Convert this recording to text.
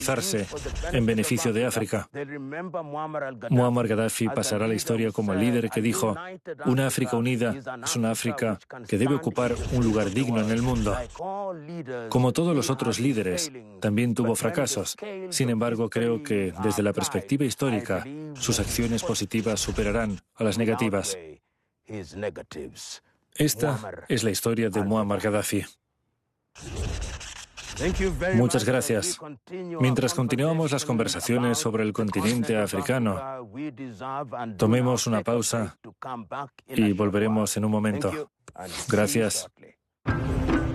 en beneficio de África. Muammar Gaddafi pasará a la historia como el líder que dijo: una África unida es una África que debe ocupar un lugar digno en el mundo. Como todos los otros líderes, también tuvo fracasos. Sin embargo, creo que, desde la perspectiva histórica, sus acciones positivas superarán a las negativas. Esta es la historia de Muammar Gaddafi. Muchas gracias. Mientras continuamos las conversaciones sobre el continente africano, tomemos una pausa y volveremos en un momento. Gracias.